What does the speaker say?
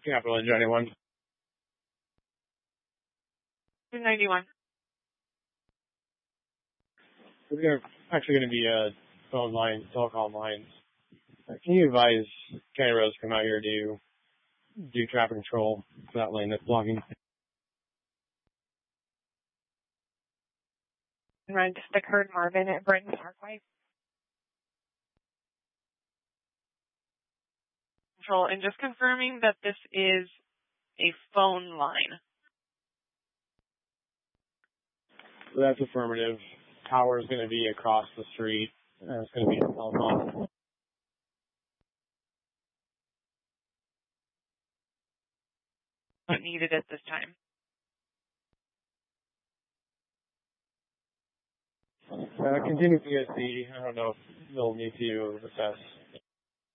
Capital Engine, anyone? 291. We're actually going to be telecom lines. Can you advise County Roads come out here to do traffic control for that lane that's blocking? Run to Stickford Marvin at Britain Parkway. Control, and just confirming that this is a phone line. That's affirmative. Tower is going to be across the street. It's going to be a telecom. Not needed at this time. Continue PSC. I don't know if they'll need to assess